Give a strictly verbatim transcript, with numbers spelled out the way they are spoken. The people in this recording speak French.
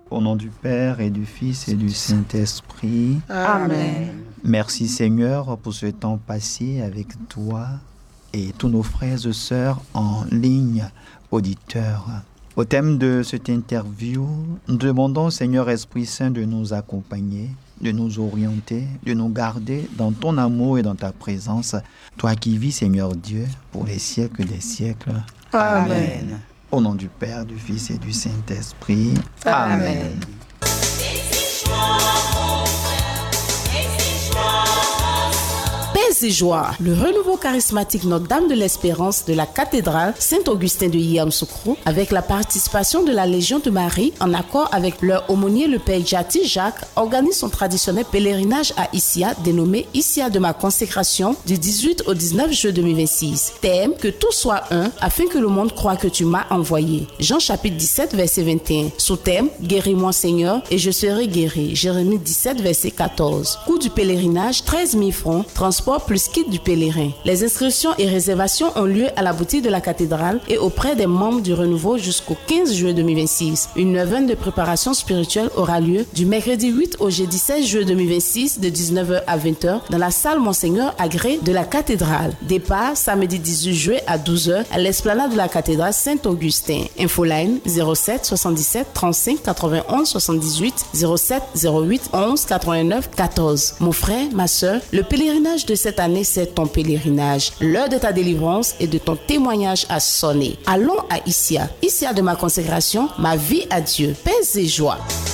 Au nom du Père et du Fils et du Saint-Esprit. Amen. Merci Seigneur pour ce temps passé avec toi et tous nos frères et sœurs en ligne, auditeurs. Au thème de cette interview, nous demandons au Seigneur Esprit Saint de nous accompagner, de nous orienter, de nous garder dans ton amour et dans ta présence. Toi qui vis, Seigneur Dieu, pour les siècles des siècles. Amen. Au nom du Père, du Fils et du Saint-Esprit. Amen. Amen. Paix et joie, le renouveau charismatique Notre-Dame de l'Espérance de la cathédrale Saint-Augustin de Yamoussoukro, avec la participation de la Légion de Marie, en accord avec leur aumônier le Père Jati Jacques, organise son traditionnel pèlerinage à Issia, dénommé Issia de ma consécration, du dix-huit au dix-neuf juillet deux mille vingt-six. Thème, que tout soit un, afin que le monde croie que tu m'as envoyé. Jean chapitre dix-sept, verset vingt et un. Sous-thème, guéris-moi Seigneur, et je serai guéri. Jérémie dix-sept, verset quatorze. Coût du pèlerinage, treize mille francs. Transport plus kit du pèlerin. Les inscriptions et réservations ont lieu à la boutique de la cathédrale et auprès des membres du renouveau jusqu'au quinze juillet deux mille vingt-six. Une neuvaine de préparation spirituelle aura lieu du mercredi huit au jeudi seize juillet deux mille vingt-six de dix-neuf heures à vingt heures dans la salle Monseigneur Agré de la cathédrale. Départ samedi dix-huit juillet à douze heures à l'esplanade de la cathédrale Saint-Augustin. Infoline zéro sept soixante-dix-sept trente-cinq quatre-vingt-onze soixante-dix-huit zéro sept zéro huit onze quatre-vingt-neuf quatorze. Mon frère, ma soeur, le pèlerinage de cette année, c'est ton pèlerinage. L'heure de ta délivrance et de ton témoignage a sonné. Allons à Issia. Issia de ma consécration, ma vie à Dieu. Paix et joie.